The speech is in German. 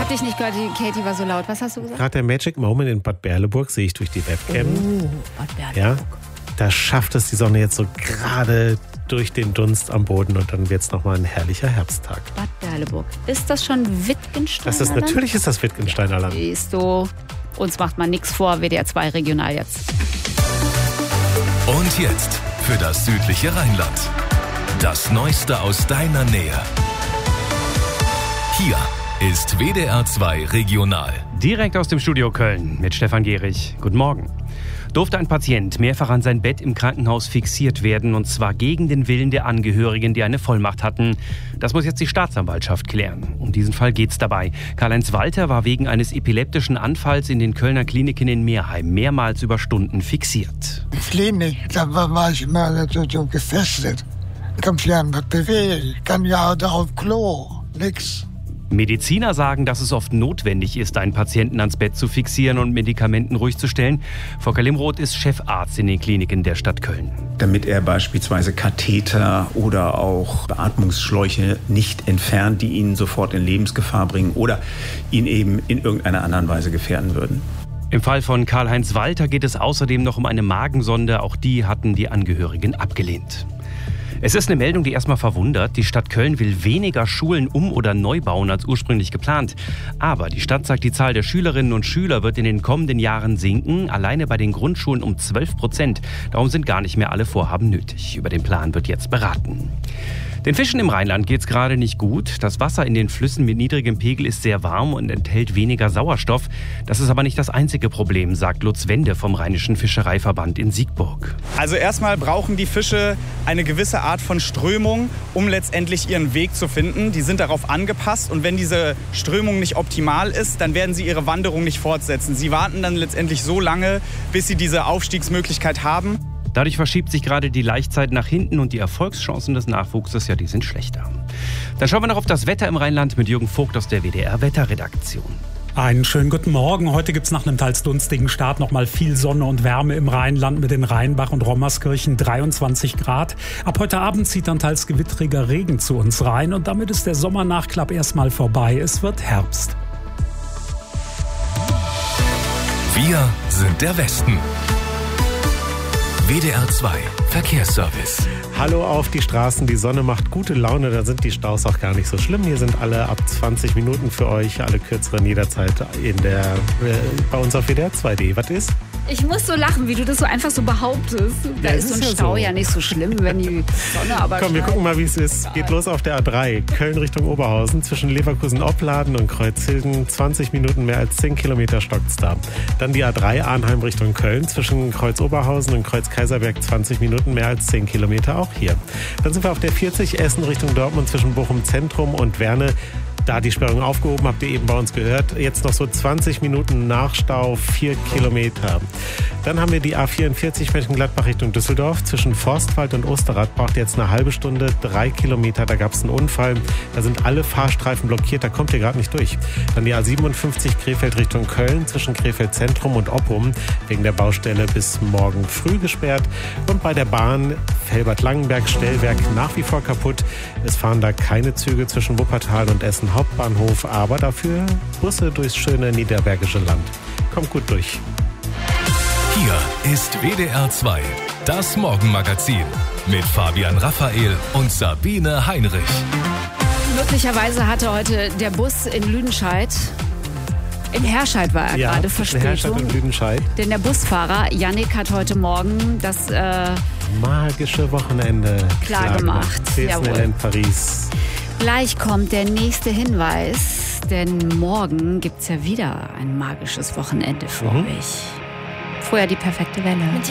habe dich nicht gehört, die Katie war so laut. Was hast du gesagt? Gerade der Magic Moment in Bad Berleburg sehe ich durch die Webcam. Oh, Bad Berleburg. Ja, da schafft es die Sonne jetzt so gerade durch den Dunst am Boden und dann wird es nochmal ein herrlicher Herbsttag. Bad Berleburg. Ist das schon Wittgensteiner Land? Natürlich ist das Wittgensteiner Land. Siehst du, uns macht man nichts vor, WDR 2 regional jetzt. Und jetzt für das südliche Rheinland. Das Neueste aus deiner Nähe. Hier ist WDR 2 regional. Direkt aus dem Studio Köln mit Stefan Gehrig. Guten Morgen. Durfte ein Patient mehrfach an sein Bett im Krankenhaus fixiert werden, und zwar gegen den Willen der Angehörigen, die eine Vollmacht hatten. Das muss jetzt die Staatsanwaltschaft klären. Um diesen Fall geht's dabei. Karl-Heinz Walter war wegen eines epileptischen Anfalls in den Kölner Kliniken in Meerheim mehrmals über Stunden fixiert. Die Klinik, da war ich immer so gefesselt. Ich kann mich ja nicht bewegen, ich kann ja da auf Klo, nix. Mediziner sagen, dass es oft notwendig ist, einen Patienten ans Bett zu fixieren und Medikamenten ruhig zu stellen. Volker Limroth ist Chefarzt in den Kliniken der Stadt Köln. Damit er beispielsweise Katheter oder auch Beatmungsschläuche nicht entfernt, die ihn sofort in Lebensgefahr bringen oder ihn eben in irgendeiner anderen Weise gefährden würden. Im Fall von Karl-Heinz Walter geht es außerdem noch um eine Magensonde. Auch die hatten die Angehörigen abgelehnt. Es ist eine Meldung, die erstmal verwundert. Die Stadt Köln will weniger Schulen oder neu bauen als ursprünglich geplant. Aber die Stadt sagt, die Zahl der Schülerinnen und Schüler wird in den kommenden Jahren sinken. Alleine bei den Grundschulen um 12%. Darum sind gar nicht mehr alle Vorhaben nötig. Über den Plan wird jetzt beraten. Den Fischen im Rheinland geht's gerade nicht gut. Das Wasser in den Flüssen mit niedrigem Pegel ist sehr warm und enthält weniger Sauerstoff. Das ist aber nicht das einzige Problem, sagt Lutz Wende vom Rheinischen Fischereiverband in Siegburg. Also erstmal brauchen die Fische eine gewisse Art von Strömung, um letztendlich ihren Weg zu finden. Die sind darauf angepasst, und wenn diese Strömung nicht optimal ist, dann werden sie ihre Wanderung nicht fortsetzen. Sie warten dann letztendlich so lange, bis sie diese Aufstiegsmöglichkeit haben. Dadurch verschiebt sich gerade die Laichzeit nach hinten und die Erfolgschancen des Nachwuchses, die sind schlechter. Dann schauen wir noch auf das Wetter im Rheinland mit Jürgen Vogt aus der WDR-Wetterredaktion. Einen schönen guten Morgen. Heute gibt es nach einem teils dunstigen Start noch mal viel Sonne und Wärme im Rheinland mit den Rheinbach und Rommerskirchen 23 Grad. Ab heute Abend zieht dann teils gewittriger Regen zu uns rein und damit ist der Sommernachklapp erstmal vorbei. Es wird Herbst. Wir sind der Westen. WDR 2 Verkehrsservice. Hallo auf die Straßen, die Sonne macht gute Laune, da sind die Staus auch gar nicht so schlimm. Hier sind alle ab 20 Minuten für euch, alle kürzeren jederzeit bei uns auf WDR 2.de. Was ist? Ich muss so lachen, wie du das so einfach so behauptest. Da ist so ein Stau ja nicht so schlimm, wenn die Sonne aber Komm, wir gucken mal, wie es ist. Geht los auf der A3, Köln Richtung Oberhausen, zwischen Leverkusen-Opladen und Kreuzhilden. 20 Minuten, mehr als 10 Kilometer stockt's da. Dann die A3 Arnheim Richtung Köln, zwischen Kreuz-Oberhausen und Kreuz-Kaiserberg. 20 Minuten, mehr als 10 Kilometer, auch hier. Dann sind wir auf der 40 Essen Richtung Dortmund, zwischen Bochum Zentrum und Werne. Da die Sperrung aufgehoben, habt ihr eben bei uns gehört. Jetzt noch so 20 Minuten Nachstau, 4 Kilometer. Dann haben wir die A44 Mönchengladbach Richtung Düsseldorf. Zwischen Forstwald und Osterrad braucht jetzt eine halbe Stunde, 3 Kilometer. Da gab es einen Unfall. Da sind alle Fahrstreifen blockiert, da kommt ihr gerade nicht durch. Dann die A57 Krefeld Richtung Köln. Zwischen Krefeld Zentrum und Oppum. Wegen der Baustelle bis morgen früh gesperrt. Und bei der Bahn Felbert-Langenberg-Stellwerk nach wie vor kaputt. Es fahren da keine Züge zwischen Wuppertal und Essen Hauptbahnhof, aber dafür Busse durchs schöne Niederbergische Land. Kommt gut durch. Hier ist WDR 2, das Morgenmagazin mit Fabian Raphael und Sabine Heinrich. Möglicherweise hatte heute der Bus in Lüdenscheid, in Herscheid war er gerade, Verspätung. Herscheid und Lüdenscheid. Denn der Busfahrer Yannick hat heute Morgen das magische Wochenende klar gemacht. Disneyland Paris. Gleich kommt der nächste Hinweis, denn morgen gibt's ja wieder ein magisches Wochenende für euch. Vorher die perfekte Welle.